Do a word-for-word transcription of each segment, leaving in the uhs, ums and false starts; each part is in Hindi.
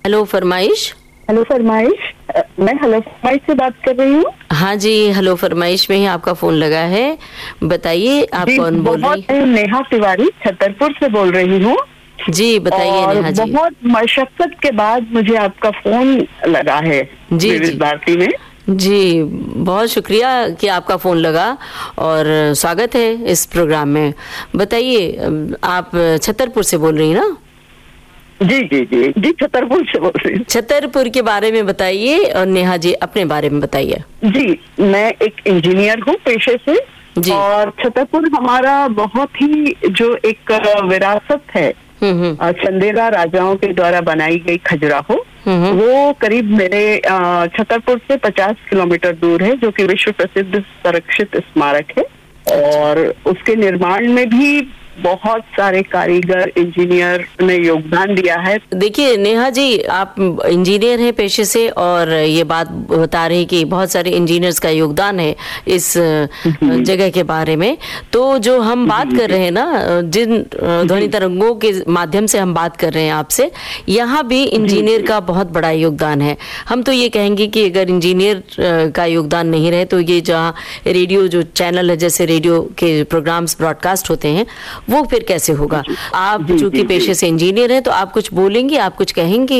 हेलो फरमाइश। हेलो फरमाइश, मैं हेलो फरमाइश से बात कर रही हूँ। हाँ जी, हेलो फरमाइश में ही आपका फोन लगा है, बताइए आप कौन बोल रही हैं? नेहा तिवारी छतरपुर से बोल रही हूँ। जी बताइए नेहा जी। बहुत मशक्कत के बाद मुझे आपका फोन लगा है जी जी भारती में। जी बहुत शुक्रिया कि आपका फ़ोन लगा और स्वागत है इस प्रोग्राम में। बताइए, आप छतरपुर से बोल रही हैं ना? जी जी जी जी छतरपुर से बोल रही हूँ। छतरपुर के बारे में बताइए और नेहा जी अपने बारे में बताइए। जी, मैं एक इंजीनियर हूँ पेशे से जी। और छतरपुर हमारा बहुत ही जो एक विरासत है, चंदेला राजाओं के द्वारा बनाई गई खजुराहो, वो करीब मेरे छतरपुर से पचास किलोमीटर दूर है, जो कि विश्व प्रसिद्ध संरक्षित स्मारक है। और उसके निर्माण में भी बहुत सारे कारीगर इंजीनियर ने योगदान दिया है। देखिए नेहा जी, आप इंजीनियर हैं पेशे से और ये बात बता रही कि बहुत सारे इंजीनियर्स का योगदान है इस जगह के बारे में। तो जो हम बात कर रहे हैं ना, जिन ध्वनि तरंगों के माध्यम से हम बात कर रहे हैं आपसे, यहाँ भी इंजीनियर का बहुत बड़ा योगदान है। हम तो ये कहेंगे कि अगर इंजीनियर का योगदान नहीं रहे तो ये जहाँ रेडियो जो चैनल है, जैसे रेडियो के प्रोग्राम्स ब्रॉडकास्ट होते हैं, वो फिर कैसे होगा? आप चूंकि पेशे से इंजीनियर हैं तो आप कुछ बोलेंगे, आप कुछ कहेंगे?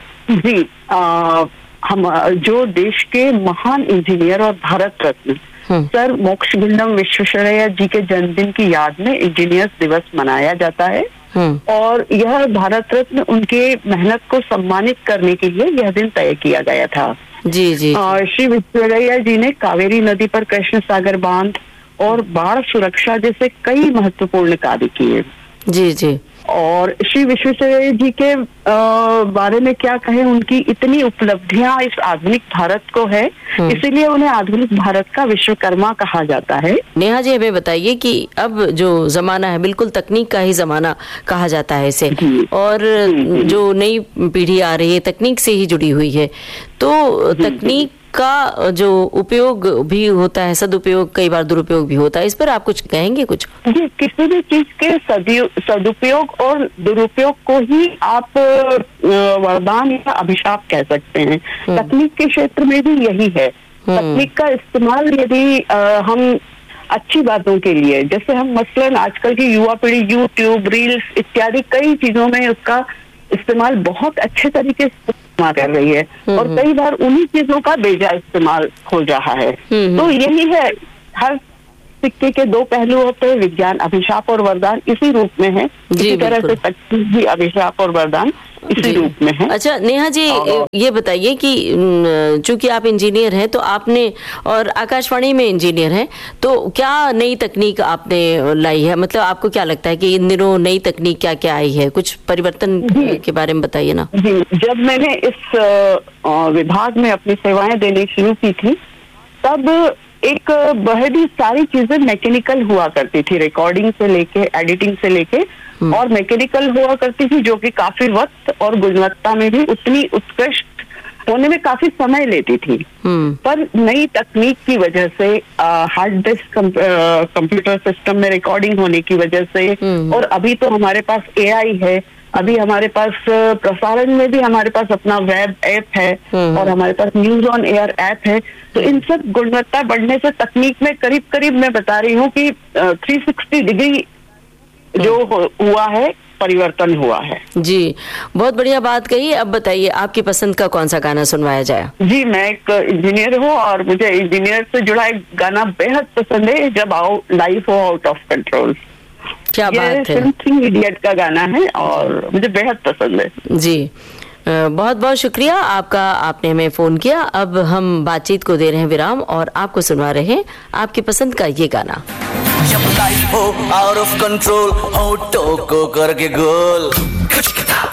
जी, आ, हम जो देश के महान इंजीनियर और भारत रत्न सर मोक्षगुंडम विश्वेश्वरैया जी के जन्मदिन की याद में इंजीनियर्स दिवस मनाया जाता है। और यह भारत रत्न उनके मेहनत को सम्मानित करने के लिए यह दिन तय किया गया था। जी जी और श्री विश्वेश्वरैया जी ने कावेरी नदी पर कृष्ण सागर बांध और बाढ़ सुरक्षा जैसे कई महत्वपूर्ण कार्य किए। जी जी और श्री विश्वेश्वरैया जी के आ, बारे में क्या कहें, उनकी इतनी उपलब्धियां इस आधुनिक भारत को है, इसीलिए उन्हें आधुनिक भारत का विश्वकर्मा कहा जाता है। नेहा जी हमें बताइए कि अब जो जमाना है बिल्कुल तकनीक का ही जमाना कहा जाता है इसे, और जो नई पीढ़ी आ रही है तकनीक से ही जुड़ी हुई है, तो तकनीक का जो उपयोग भी होता है, सदुपयोग, कई बार दुरुपयोग भी होता है, इस पर आप कुछ कहेंगे? कुछ जी, किसी भी चीज के सदुपयोग और दुरुपयोग को ही आप वरदान या अभिशाप कह सकते हैं। तकनीक के क्षेत्र में भी यही है। तकनीक का इस्तेमाल यदि हम अच्छी बातों के लिए, जैसे हम मसलन आजकल की युवा पीढ़ी यूट्यूब, रील्स इत्यादि कई चीजों में उसका इस्तेमाल बहुत अच्छे तरीके से कर रही है, और कई बार उन्हीं चीजों का बेजा इस्तेमाल हो रहा है। तो यही है, हर सिक्के के दो पहलू होते हैं, विज्ञान अभिशाप और वरदान इसी रूप में है। इसी तरह से तकनीक भी अभिशाप और वरदान इसी रूप में है। अच्छा नेहा जी, ये बताइए कि चूंकि आप इंजीनियर हैं तो आपने, और आकाशवाणी में इंजीनियर हैं, तो क्या नई तकनीक आपने लाई है? मतलब आपको क्या लगता है कि इन दिनों नई तकनीक क्या क्या आई है? कुछ परिवर्तन के बारे में बताइए ना। जी, जब मैंने इस विभाग में अपनी सेवाएं देनी शुरू की थी, तब एक बहुत ही सारी चीजें मैकेनिकल हुआ करती थी, रिकॉर्डिंग से लेके एडिटिंग से लेके, और मैकेनिकल हुआ करती थी, जो कि काफी वक्त और गुणवत्ता में भी उतनी उत्कृष्ट होने में काफी समय लेती थी। पर नई तकनीक की वजह से, हार्ड डिस्क कंप्यूटर सिस्टम में रिकॉर्डिंग होने की वजह से, और अभी तो हमारे पास एआई है, अभी हमारे पास प्रसारण में भी हमारे पास अपना वेब ऐप है, और हमारे पास न्यूज ऑन एयर ऐप है। तो इन सब गुणवत्ता बढ़ने से तकनीक में करीब करीब मैं बता रही हूँ कि तीन सौ साठ डिग्री जो हुआ है, परिवर्तन हुआ है। जी, बहुत बढ़िया बात कही। अब बताइए आपकी पसंद का कौन सा गाना सुनवाया जाए? जी, मैं एक इंजीनियर हूँ और मुझे इंजीनियर से जुड़ा एक गाना बेहद पसंद है, जब आओ लाइफ हो आउट ऑफ कंट्रोल। क्या बात है, थ्री इडियट का गाना है और मुझे बेहद पसंद है। जी, बहुत बहुत शुक्रिया आपका, आपने हमें फोन किया। अब हम बातचीत को दे रहे हैं विराम और आपको सुनवा रहे हैं आपकी पसंद का ये गाना। जब लाइफ हो आउट ऑफ कंट्रोल, होठों को करके गोल,